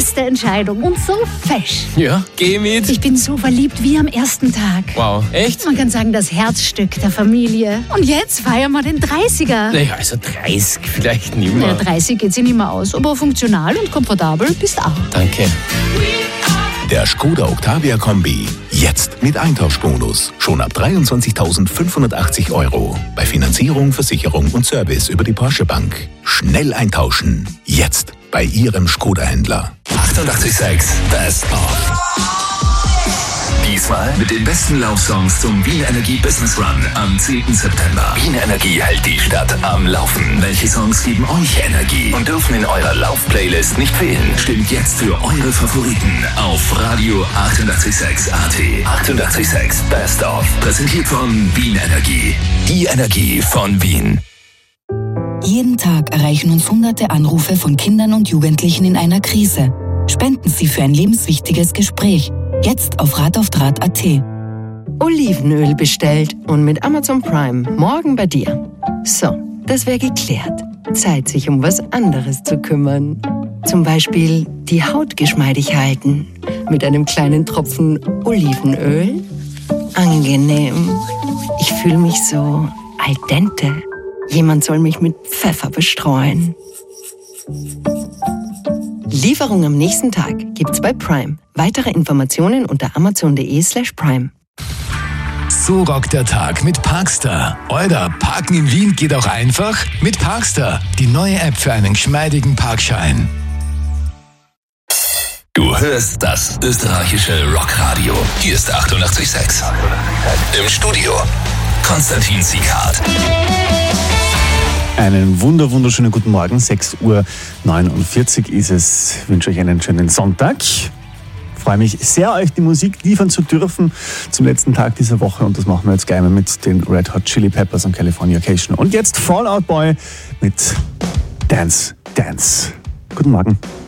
beste Entscheidung und so fesch. Ja, geh mit. Ich bin so verliebt wie am ersten Tag. Wow, echt? Man kann sagen, das Herzstück der Familie. Und jetzt feiern wir den 30er. Naja, also 30 vielleicht nicht mehr. Ja, 30 geht sich nicht mehr aus, aber funktional und komfortabel bist auch. Danke. Der Skoda Octavia Kombi. Jetzt mit Eintauschbonus. Schon ab 23.580 €. Bei Finanzierung, Versicherung und Service über die Porsche Bank. Schnell eintauschen. Jetzt bei Ihrem Skoda-Händler. 88,6 Best of. Diesmal mit den besten Love-Songs zum Wien Energie Business Run am 10. September. Wien Energie hält die Stadt am Laufen. Welche Songs geben euch Energie und dürfen in eurer Lauf-Playlist nicht fehlen? Stimmt jetzt für eure Favoriten auf Radio 88,6 AT. 88,6 Best of. Präsentiert von Wien Energie. Die Energie von Wien. Jeden Tag erreichen uns hunderte Anrufe von Kindern und Jugendlichen in einer Krise. Spenden Sie für ein lebenswichtiges Gespräch. Jetzt auf rataufdraht.at. Olivenöl bestellt und mit Amazon Prime morgen bei dir. So, das wäre geklärt. Zeit, sich um was anderes zu kümmern. Zum Beispiel die Haut geschmeidig halten. Mit einem kleinen Tropfen Olivenöl. Angenehm. Ich fühle mich so al dente. Jemand soll mich mit Pfeffer bestreuen. Lieferung am nächsten Tag gibt's bei Prime. Weitere Informationen unter amazon.de/prime. So rockt der Tag mit Parkstar. Oder Parken in Wien geht auch einfach mit Parkstar. Die neue App für einen geschmeidigen Parkschein. Du hörst das österreichische Rockradio. Hier ist 88,6. Im Studio Konstantin Sieghardt. Einen wunderschönen guten Morgen, 6:49 Uhr ist es. Ich wünsche euch einen schönen Sonntag. Ich freue mich sehr, euch die Musik liefern zu dürfen zum letzten Tag dieser Woche. Und das machen wir jetzt gleich mal mit den Red Hot Chili Peppers und Californication. Und jetzt Fall Out Boy mit Dance. Guten Morgen.